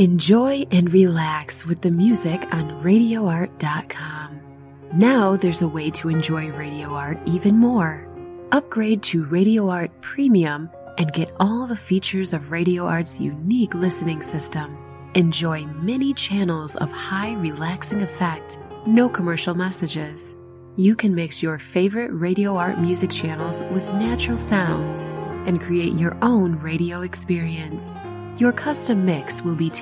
Enjoy and relax with the music on RadioArt.com. Now there's a way to enjoy Radio Art even more. Upgrade to Radio Art Premium and get all the features of Radio Art's unique listening system. Enjoy many channels of high relaxing effect, no commercial messages. You can mix your favorite Radio Art music channels with natural sounds and create your own radio experience. Your custom mix will be